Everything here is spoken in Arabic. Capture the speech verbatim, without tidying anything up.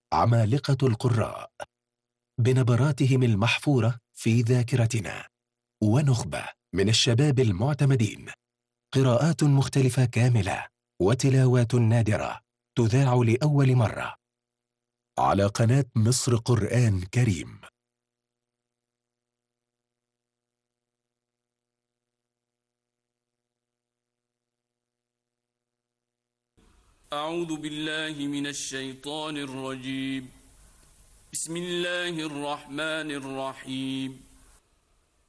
عمالقة القراء بنبراتهم المحفورة في ذاكرتنا، ونخبة من الشباب المعتمدين، قراءات مختلفة كاملة وتلاوات نادرة تذاع لأول مرة على قناة مصر قرآن كريم. أعوذ بالله من الشيطان الرجيم. بسم الله الرحمن الرحيم.